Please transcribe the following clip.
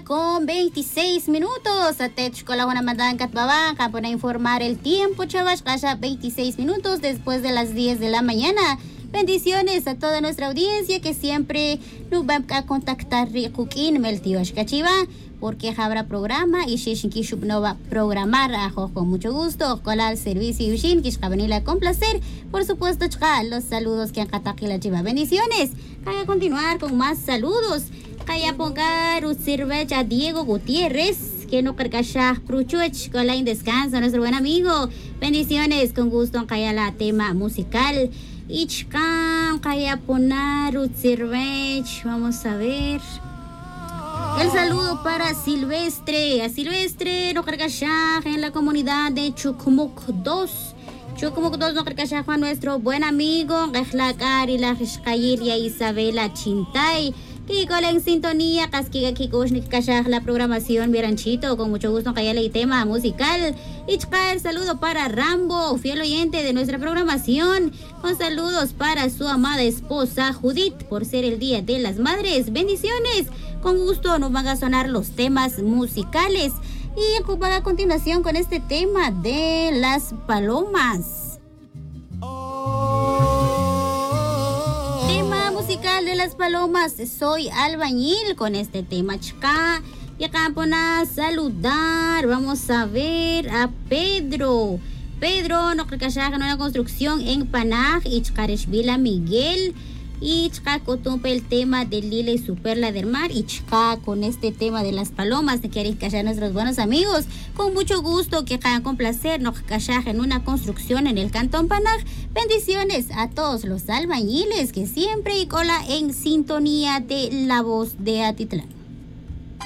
1:26. Atech con la buena mandanca babanca para informar el tiempo, chavas. Calla 26 minutos después de las 10 de la mañana. Bendiciones a toda nuestra audiencia que siempre nos va a contactar con Meltios Cachiva, porque habrá programa y Shishinki no va a programar con mucho gusto. Con el servicio Yushin, que es con placer. Por supuesto, los saludos que han catado la chiva. Bendiciones. Voy a continuar con más saludos. Voy a pongar un cerveza a Diego Gutiérrez, que no carcasha Cruchuch, con la indescanso, nuestro buen amigo. Bendiciones, con gusto en la tema musical. Ichkan, kaya poner cervech, vamos a ver. El saludo para Silvestre. A Silvestre no carga en la comunidad de Chucumuc 2. Chucumuc 2 no carga a nuestro buen amigo Gejlacar y la Rishkayiria Isabela Chintay. Kiko en sintonía, Casquiga Kikosh la programación Viranchito, con mucho gusto en el tema musical. Ichka, saludo para Rambo, fiel oyente de nuestra programación, con saludos para su amada esposa Judith, por ser el Día de las Madres. Bendiciones, con gusto nos van a sonar los temas musicales. Y a continuación con este tema de las palomas. Musical de las palomas, soy albañil con este tema chica. Y acá a saludar, vamos a ver a Pedro. Pedro no creo que haya una construcción en Panaj y Vila Miguel. Y chica cotumpe el tema de Lila y su perla del mar. Y chica con este tema de las palomas, te queréis callar nuestros buenos amigos. Con mucho gusto que hagan con placer nos callar en una construcción en el Cantón Panaj. Bendiciones a todos los albañiles que siempre y cola en sintonía de la voz de Atitlán.